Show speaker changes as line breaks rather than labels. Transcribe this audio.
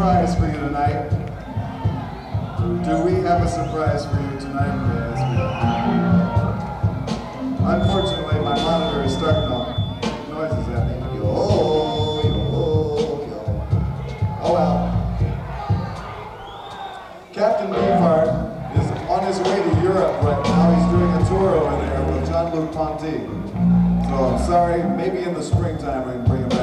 surprise for you tonight. Do we have a surprise for you tonight? Yes, we do. Unfortunately, my monitor is starting to make noises at me. Yo, yo, yo. Oh well. Captain Beefheart is on his way to Europe right now. He's doing a tour over there with Jean-Luc Ponty. So I'm sorry, maybe in the springtime I can bring him back.